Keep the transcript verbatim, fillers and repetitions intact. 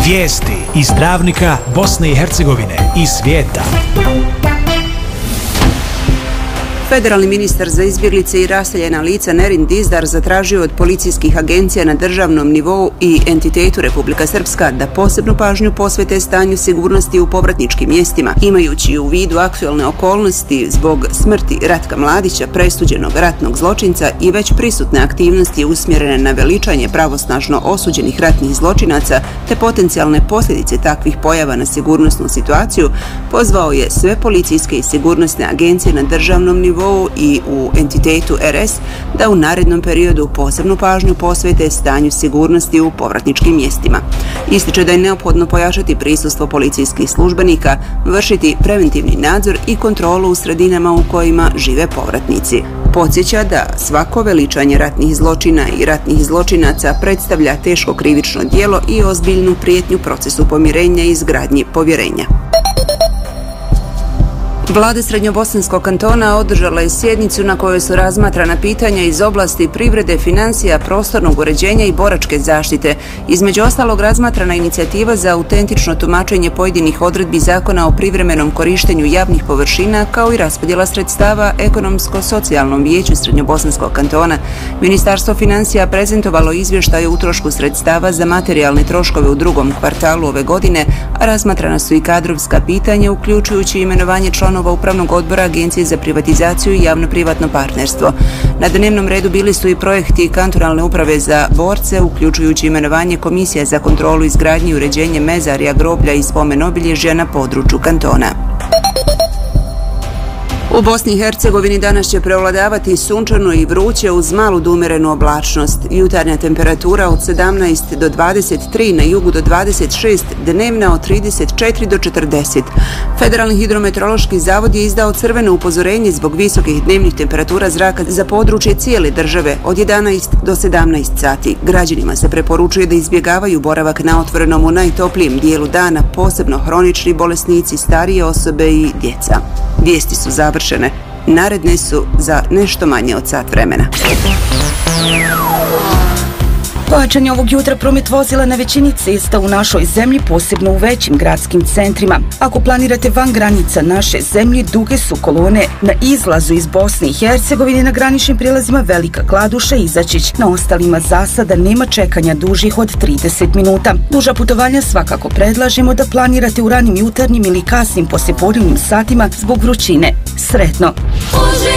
Vijesti iz Travnika, Bosne i Hercegovine i svijeta. Federalni ministar za izbjeglice i raseljena lica Nerin Dizdar zatražio od policijskih agencija na državnom nivou i entitetu Republika Srpska da posebnu pažnju posvete stanju sigurnosti u povratničkim mjestima, imajući u vidu aktualne okolnosti zbog smrti Ratka Mladića, presuđenog ratnog zločinca, i već prisutne aktivnosti usmjerene na veličanje pravosnažno osuđenih ratnih zločinaca te potencijalne posljedice takvih pojava na sigurnosnu situaciju. Pozvao je sve policijske i sigurnosne agencije na državnom nivou i u entitetu R S da u narednom periodu posebnu pažnju posvete stanju sigurnosti u povratničkim mjestima. Ističe da je neophodno pojačati prisustvo policijskih službenika, vršiti preventivni nadzor i kontrolu u sredinama u kojima žive povratnici. Podsjeća da svako veličanje ratnih zločina i ratnih zločinaca predstavlja teško krivično djelo i ozbiljnu prijetnju procesu pomirenja i izgradnji povjerenja. Vlada Srednjobosanskog kantona održala je sjednicu na kojoj su razmatrana pitanja iz oblasti privrede, financija, prostornog uređenja i boračke zaštite. Između ostalog razmatrana inicijativa za autentično tumačenje pojedinih odredbi Zakona o privremenom korištenju javnih površina, kao i raspodjela sredstava Ekonomsko-socijalnom vijeću Srednjobosanskog kantona. Ministarstvo financija prezentovalo izvještaj o utrošku sredstava za materijalne troškove u drugom kvartalu ove godine, a razmatrana su i kadrovska pitanja, uključujući imenovanje članova Upravnog odbora Agencije za privatizaciju i javno-privatno partnerstvo. Na dnevnom redu bili su i projekti kantonalne uprave za borce, uključujući imenovanje Komisija za kontrolu izgradnje i uređenje mezarija, groblja i spomen obilježja na području kantona. U Bosni i Hercegovini danas će prevladavati sunčano i vruće uz malu do umerenu oblačnost. Jutarnja temperatura od sedamnaest do dvadeset tri, na jugu do dvadeset šest, dnevna od trideset četiri do četrdeset. Federalni hidrometeorološki zavod je izdao crveno upozorenje zbog visokih dnevnih temperatura zraka za područje cijele države od jedanaest do sedamnaest sati. Građanima se preporučuje da izbjegavaju boravak na otvorenom u najtoplijem dijelu dana, posebno hronični bolesnici, starije osobe i djeca. Vijesti su završene. Naredne su za nešto manje od sat vremena. Pojačan je ovog jutra promet vozila na većini cesta u našoj zemlji, posebno u većim gradskim centrima. Ako planirate van granica naše zemlje, duge su kolone na izlazu iz Bosne i Hercegovine na graničnim prilazima Velika Kladuša i Izačić. Na ostalima za sada nema čekanja dužih od trideset minuta. Duža putovanja svakako predlažemo da planirate u ranim jutarnjim ili kasnim poslijepodnevnim satima zbog vrućine. Sretno!